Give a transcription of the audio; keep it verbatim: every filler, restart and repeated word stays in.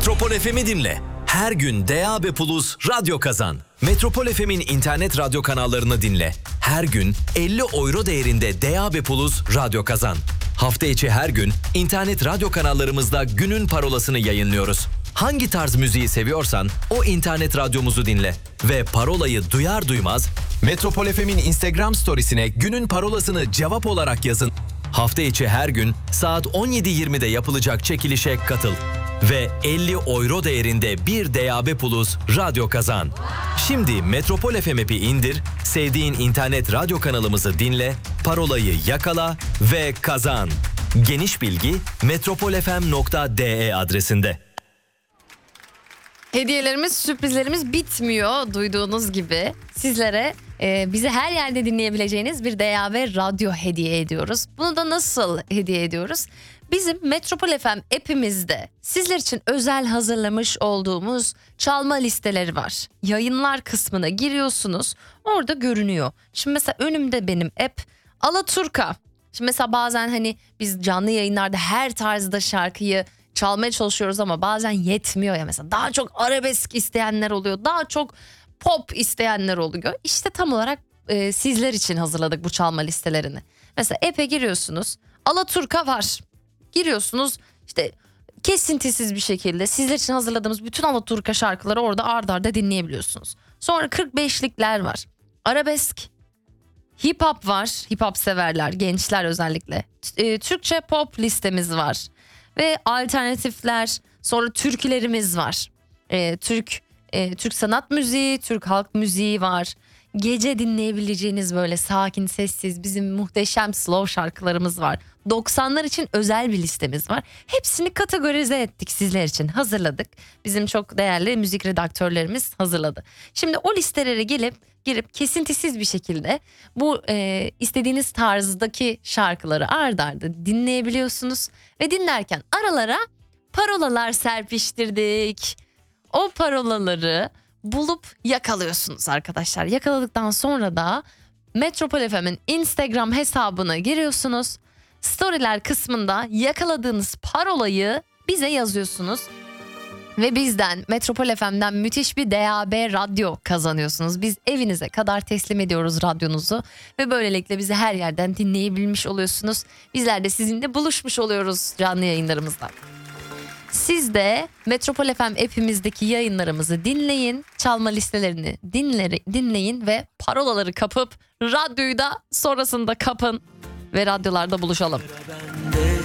Metropol F M'i dinle. Her gün D A B Plus radyo kazan. Metropol F M'in internet radyo kanallarını dinle. Her gün elli euro değerinde D A B Plus radyo kazan. Hafta içi her gün internet radyo kanallarımızda günün parolasını yayınlıyoruz. Hangi tarz müziği seviyorsan o internet radyomuzu dinle. Ve parolayı duyar duymaz Metropol F M'in Instagram storiesine günün parolasını cevap olarak yazın. Hafta içi her gün saat on yedi yirmide yapılacak çekilişe katıl. Ve elli euro değerinde bir D A B Plus radyo kazan. Şimdi Metropol F M app'i indir, sevdiğin internet radyo kanalımızı dinle, parolayı yakala ve kazan. Geniş bilgi metropolfm nokta de adresinde. Hediyelerimiz, sürprizlerimiz bitmiyor duyduğunuz gibi. Sizlere e, bizi her yerde dinleyebileceğiniz bir D A B radyo hediye ediyoruz. Bunu da nasıl hediye ediyoruz? Bizim Metropol F M app'imizde sizler için özel hazırlamış olduğumuz çalma listeleri var. Yayınlar kısmına giriyorsunuz, orada görünüyor. Şimdi mesela önümde benim app Alaturka. Şimdi mesela bazen hani biz canlı yayınlarda her tarzda şarkıyı çalmaya çalışıyoruz ama bazen yetmiyor ya, mesela daha çok arabesk isteyenler oluyor, daha çok pop isteyenler oluyor. İşte tam olarak e, sizler için hazırladık bu çalma listelerini. Mesela app'e giriyorsunuz, Alaturka var. Giriyorsunuz, işte kesintisiz bir şekilde sizler için hazırladığımız bütün Alaturka şarkıları orada ard arda dinleyebiliyorsunuz. Sonra kırk beşlikler var, arabesk, hip hop var, hip hop severler, gençler özellikle. E, Türkçe pop listemiz var. Ve alternatifler, sonra türkülerimiz var. Ee, Türk e, Türk sanat müziği, Türk halk müziği var. Gece dinleyebileceğiniz böyle sakin, sessiz, bizim muhteşem slow şarkılarımız var. doksanlar için özel bir listemiz var. Hepsini kategorize ettik, sizler için hazırladık. Bizim çok değerli müzik redaktörlerimiz hazırladı. Şimdi o listelere gelip girip kesintisiz bir şekilde bu e, istediğiniz tarzdaki şarkıları ard arda dinleyebiliyorsunuz. Ve dinlerken aralara parolalar serpiştirdik. O parolaları bulup yakalıyorsunuz arkadaşlar. Yakaladıktan sonra da Metropol F M'in Instagram hesabına giriyorsunuz. Storyler kısmında yakaladığınız parolayı bize yazıyorsunuz. Ve bizden, Metropol F M'den müthiş bir D A B radyo kazanıyorsunuz. Biz evinize kadar teslim ediyoruz radyonuzu. Ve böylelikle bizi her yerden dinleyebilmiş oluyorsunuz. Bizler de sizinle buluşmuş oluyoruz canlı yayınlarımızda. Siz de Metropol F M app'imizdeki yayınlarımızı dinleyin. Çalma listelerini dinleri, dinleyin ve parolaları kapıp radyoyu da sonrasında kapın. Ve radyolarda buluşalım.